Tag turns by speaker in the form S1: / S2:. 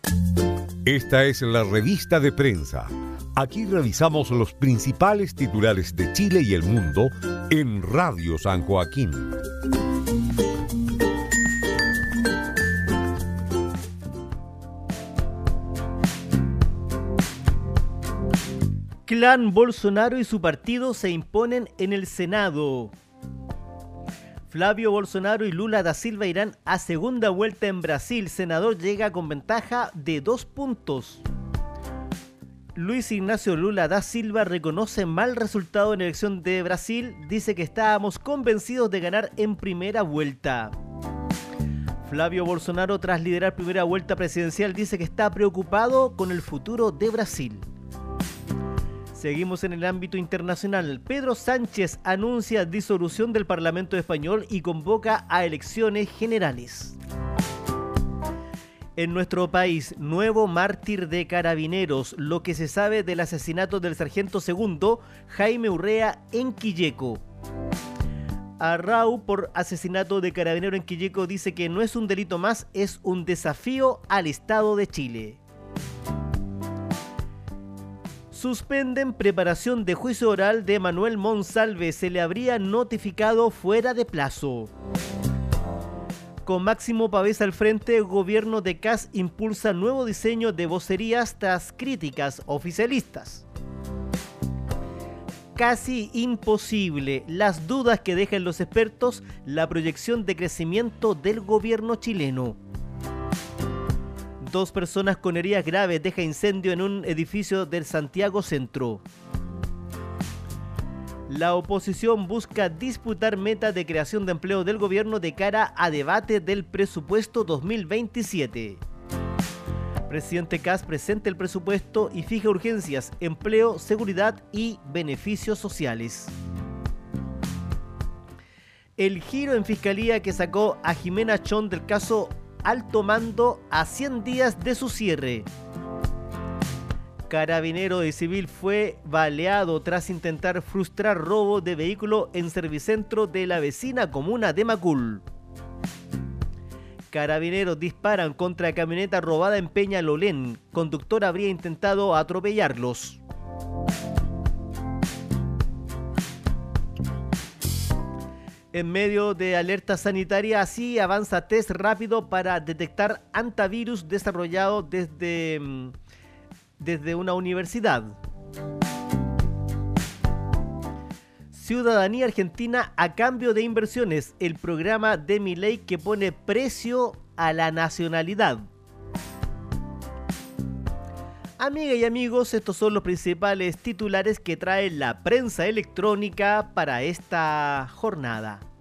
S1: Esta es la revista de prensa. Aquí revisamos los principales titulares de Chile y el mundo en Radio San Joaquín.
S2: Clan Bolsonaro y su partido se imponen en el Senado. Flavio Bolsonaro y Lula da Silva irán a segunda vuelta en Brasil. Senador llega con ventaja de 2 puntos. Luis Ignacio Lula da Silva reconoce mal resultado en la elección de Brasil. Dice que estábamos convencidos de ganar en primera vuelta. Flavio Bolsonaro, tras liderar primera vuelta presidencial, dice que está preocupado con el futuro de Brasil. Seguimos en el ámbito internacional. Pedro Sánchez anuncia disolución del Parlamento español y convoca a elecciones generales. En nuestro país, nuevo mártir de Carabineros, lo que se sabe del asesinato del sargento segundo Jaime Urrea en Quilleco. Arrau, por asesinato de carabinero en Quilleco, dice que no es un delito más, es un desafío al Estado de Chile. Suspenden preparación de juicio oral de Manuel Monsalve. Se le habría notificado fuera de plazo. Con Máximo Pavés al frente, el gobierno de Kast impulsa nuevo diseño de vocerías tras críticas oficialistas. Casi imposible. Las dudas que dejan los expertos, la proyección de crecimiento del gobierno chileno. 2 personas con heridas graves, deja incendio en un edificio del Santiago Centro. La oposición busca disputar meta de creación de empleo del gobierno de cara a debate del presupuesto 2027. Presidente Kast presenta el presupuesto y fija urgencias, empleo, seguridad y beneficios sociales. El giro en fiscalía que sacó a Jimena Chon del caso Alto Mando a 100 días de su cierre. Carabinero de civil fue baleado tras intentar frustrar robo de vehículo en servicentro de la vecina comuna de Macul. Carabineros disparan contra camioneta robada en Peñalolén. Conductor habría intentado atropellarlos. En medio de alerta sanitaria, así avanza test rápido para detectar antivirus desarrollado desde una universidad. Ciudadanía Argentina a cambio de inversiones, el programa de Milei que pone precio a la nacionalidad. Amigas y amigos, estos son los principales titulares que trae la prensa electrónica para esta jornada.